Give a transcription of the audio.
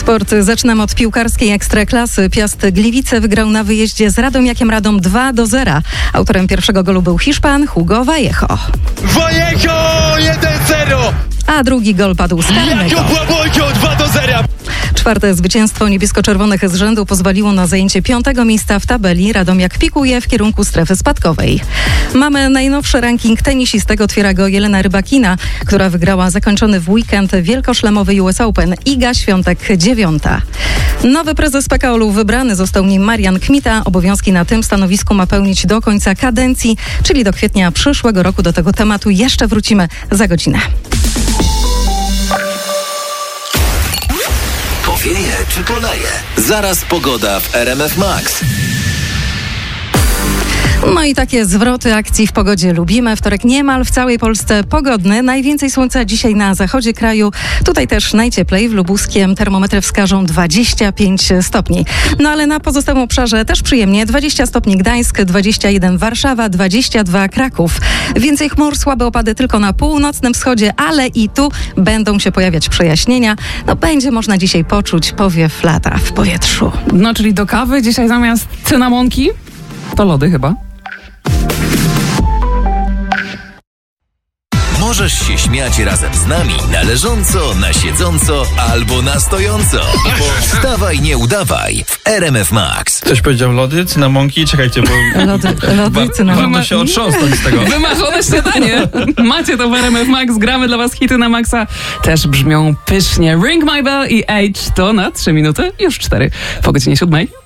Sport zaczynam od piłkarskiej Ekstraklasy. Piast Gliwice wygrał na wyjeździe z Radomiakiem Radom 2-0. Autorem pierwszego golu był Hiszpan Hugo Vallejo. Vallejo 1-0! A drugi gol padł z karnego. 2-0! Czwarte zwycięstwo niebiesko-czerwonych z rzędu pozwoliło na zajęcie 5. miejsca w tabeli. Radomiak pikuje w kierunku strefy spadkowej. Mamy najnowszy ranking tenisistek. Otwiera go Jelena Rybakina, która wygrała zakończony w weekend wielkoszlemowy US Open. Iga Świątek 9. Nowy prezes PKOL-u wybrany został nim Marian Kmita. Obowiązki na tym stanowisku ma pełnić do końca kadencji, czyli do kwietnia przyszłego roku. Do tego tematu jeszcze wrócimy za godzinę. Powieje czy poleje? Zaraz pogoda w RMF Max. No i takie zwroty akcji w pogodzie lubimy. Wtorek niemal w całej Polsce pogodny. Najwięcej słońca dzisiaj na zachodzie kraju. Tutaj też najcieplej. W Lubuskiem termometry wskażą 25 stopni. No ale na pozostałym obszarze też przyjemnie. 20 stopni Gdańsk, 21 Warszawa, 22 Kraków. Więcej chmur, słabe opady tylko na północnym wschodzie, ale i tu będą się pojawiać przejaśnienia. No będzie można dzisiaj poczuć powiew lata w powietrzu. No czyli do kawy dzisiaj zamiast cynamonki to lody chyba. Możesz się śmiać razem z nami na leżąco, na siedząco albo na stojąco. Bo wstawaj, nie udawaj w RMF Max. Ktoś powiedział lody, cynamonki? Czekajcie, bo Lody cynamonki. warto się otrząsnąć z tego. Wymarzone śniadanie. Macie to w RMF Max. Gramy dla was hity na Maxa. Też brzmią pysznie. Ring My Bell i Age to na 3 minuty, już 4 po godzinie 7.